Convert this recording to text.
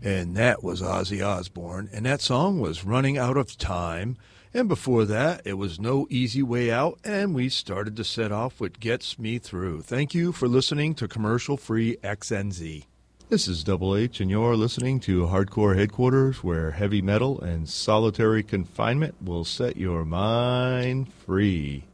And that was Ozzy Osbourne, and that song was Running Out of Time. And before that, it was No Easy Way Out, and we started to set off with Gets Me Through. Thank you for listening to commercial-free XNZ. This is Double H, and you're listening to Hardcore Headquarters, where heavy metal and solitary confinement will set your mind free.